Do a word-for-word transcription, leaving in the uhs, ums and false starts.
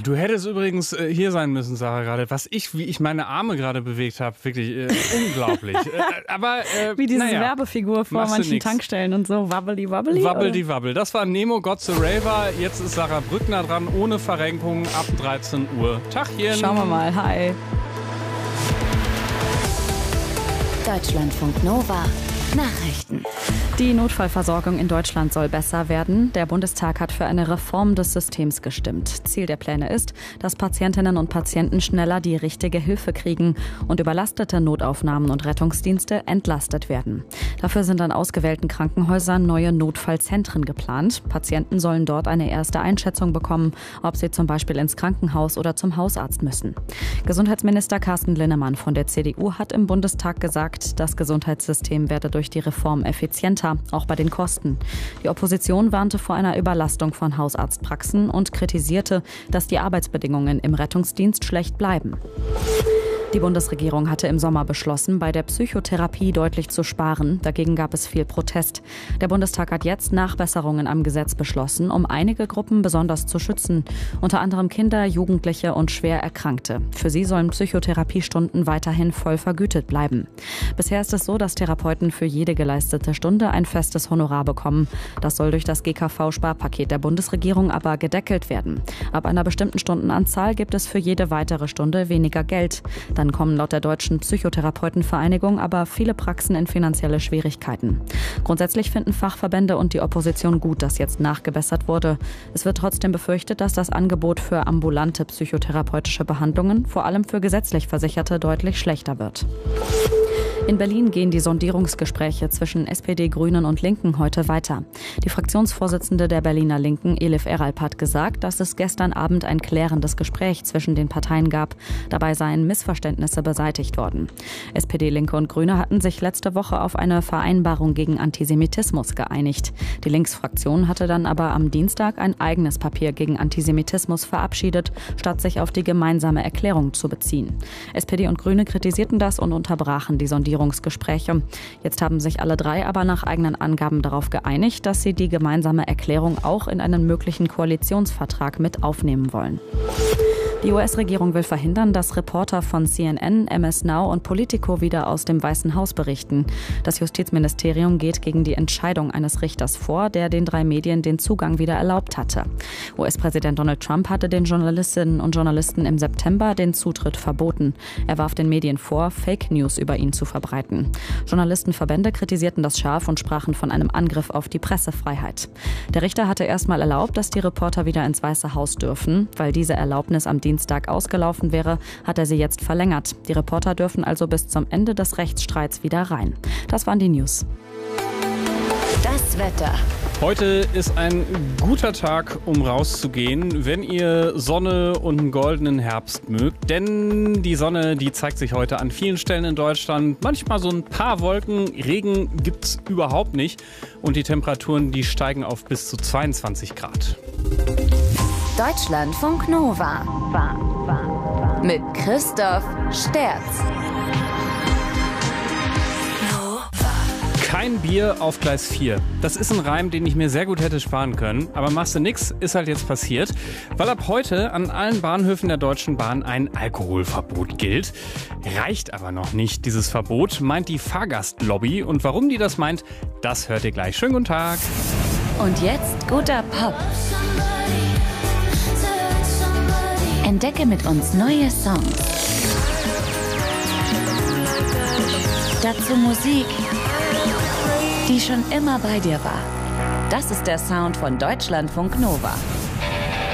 du hättest übrigens äh, hier sein müssen, Sarah, gerade. Was ich, wie ich meine Arme gerade bewegt habe, wirklich äh, unglaublich. äh, aber äh, Wie diese naja, Werbefigur vor manchen Tankstellen und so. Wabbeli, wabbeli. Wabbeli, wabbel. Das war Nemo, God the Raver. Jetzt ist Sarah Brückner dran, ohne Verrenkung, ab dreizehn Uhr. Tachchen. Schauen wir mal. Hi. Deutschlandfunk Nova. Nachrichten. Die Notfallversorgung in Deutschland soll besser werden. Der Bundestag hat für eine Reform des Systems gestimmt. Ziel der Pläne ist, dass Patientinnen und Patienten schneller die richtige Hilfe kriegen und überlastete Notaufnahmen und Rettungsdienste entlastet werden. Dafür sind an ausgewählten Krankenhäusern neue Notfallzentren geplant. Patienten sollen dort eine erste Einschätzung bekommen, ob sie zum Beispiel ins Krankenhaus oder zum Hausarzt müssen. Gesundheitsminister Carsten Linnemann von der C D U hat im Bundestag gesagt, das Gesundheitssystem werde durch die Reform effizienter, auch bei den Kosten. Die Opposition warnte vor einer Überlastung von Hausarztpraxen und kritisierte, dass die Arbeitsbedingungen im Rettungsdienst schlecht bleiben. Die Bundesregierung hatte im Sommer beschlossen, bei der Psychotherapie deutlich zu sparen. Dagegen gab es viel Protest. Der Bundestag hat jetzt Nachbesserungen am Gesetz beschlossen, um einige Gruppen besonders zu schützen. Unter anderem Kinder, Jugendliche und schwer Erkrankte. Für sie sollen Psychotherapiestunden weiterhin voll vergütet bleiben. Bisher ist es so, dass Therapeuten für jede geleistete Stunde ein festes Honorar bekommen. Das soll durch das G K V-Sparpaket der Bundesregierung aber gedeckelt werden. Ab einer bestimmten Stundenanzahl gibt es für jede weitere Stunde weniger Geld. Dann kommen laut der Deutschen Psychotherapeutenvereinigung aber viele Praxen in finanzielle Schwierigkeiten. Grundsätzlich finden Fachverbände und die Opposition gut, dass jetzt nachgebessert wurde. Es wird trotzdem befürchtet, dass das Angebot für ambulante psychotherapeutische Behandlungen, vor allem für gesetzlich Versicherte, deutlich schlechter wird. In Berlin gehen die Sondierungsgespräche zwischen S P D, Grünen und Linken heute weiter. Die Fraktionsvorsitzende der Berliner Linken, Elif Eralp, hat gesagt, dass es gestern Abend ein klärendes Gespräch zwischen den Parteien gab. Dabei seien Missverständnisse beseitigt worden. S P D, Linke und Grüne hatten sich letzte Woche auf eine Vereinbarung gegen Antisemitismus geeinigt. Die Linksfraktion hatte dann aber am Dienstag ein eigenes Papier gegen Antisemitismus verabschiedet, statt sich auf die gemeinsame Erklärung zu beziehen. S P D und Grüne kritisierten das und unterbrachen die Sondierungsgespräche. Jetzt haben sich alle drei aber nach eigenen Angaben darauf geeinigt, dass sie die gemeinsame Erklärung auch in einen möglichen Koalitionsvertrag mit aufnehmen wollen. Die U S-Regierung will verhindern, dass Reporter von C N N, M S Now und Politico wieder aus dem Weißen Haus berichten. Das Justizministerium geht gegen die Entscheidung eines Richters vor, der den drei Medien den Zugang wieder erlaubt hatte. U S-Präsident Donald Trump hatte den Journalistinnen und Journalisten im September den Zutritt verboten. Er warf den Medien vor, Fake News über ihn zu verbreiten. Journalistenverbände kritisierten das scharf und sprachen von einem Angriff auf die Pressefreiheit. Der Richter hatte erstmal erlaubt, dass die Reporter wieder ins Weiße Haus dürfen. Weil diese Erlaubnis am Dienstag ausgelaufen wäre, hat er sie jetzt verlängert. Die Reporter dürfen also bis zum Ende des Rechtsstreits wieder rein. Das waren die News. Das Wetter. Heute ist ein guter Tag, um rauszugehen, wenn ihr Sonne und einen goldenen Herbst mögt. Denn die Sonne, die zeigt sich heute an vielen Stellen in Deutschland. Manchmal so ein paar Wolken, Regen gibt's überhaupt nicht. Und die Temperaturen, die steigen auf bis zu zweiundzwanzig Grad. Deutschlandfunk Nova. Mit Christoph Sterz. Kein Bier auf Gleis vier. Das ist ein Reim, den ich mir sehr gut hätte sparen können. Aber machst du nix, ist halt jetzt passiert. Weil ab heute an allen Bahnhöfen der Deutschen Bahn ein Alkoholverbot gilt. Reicht aber noch nicht, dieses Verbot, meint die Fahrgastlobby. Und warum die das meint, das hört ihr gleich. Schönen guten Tag. Und jetzt guter Pop. Entdecke mit uns neue Songs. Dazu Musik, die schon immer bei dir war. Das ist der Sound von Deutschlandfunk Nova.